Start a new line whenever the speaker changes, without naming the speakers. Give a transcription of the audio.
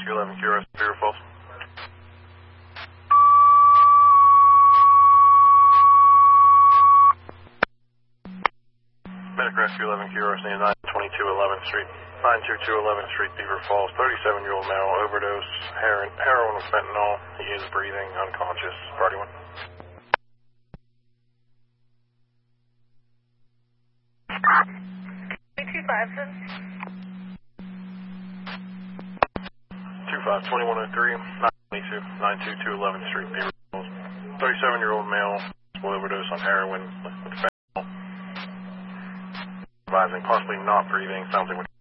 Rescue 11 QRS, Beaver Falls. Medic Rescue 11 QRS, near 922 11th Street. 922 11th Street, Beaver Falls. 37-year-old male, overdose, heroin with fentanyl. He is breathing, unconscious. Party 1. 2103, 922 11th Street, Beaver Falls. 37-year-old male will overdose on heroin with fentanyl. Advising possibly not breathing. Sounds like